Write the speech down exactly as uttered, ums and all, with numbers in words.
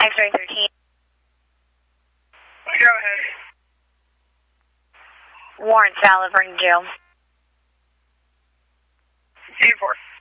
X-ray thirteen. Go ahead. Warrant's valid, bring to jail. C four.